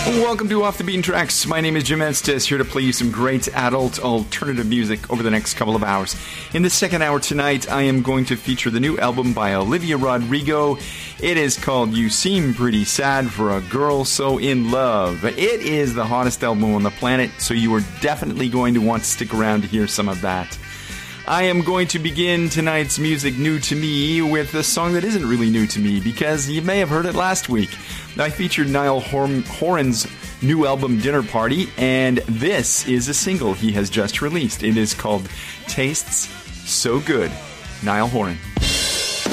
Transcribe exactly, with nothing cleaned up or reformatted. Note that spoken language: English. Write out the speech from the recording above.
Welcome to Off the Beaten Tracks. My name is Jim Estes, here to play you some great adult alternative music over the next couple of hours. In the second hour tonight, I am going to feature the new album by Olivia Rodrigo. It is called You Seem Pretty Sad for a Girl So In Love. It is the hottest album on the planet, so you are definitely going to want to stick around to hear some of that. I am going to begin tonight's music new to me with a song that isn't really new to me because you may have heard it last week. I featured Niall Horan's new album Dinner Party, and this is a single he has just released. It is called Tastes So Good. Niall Horan.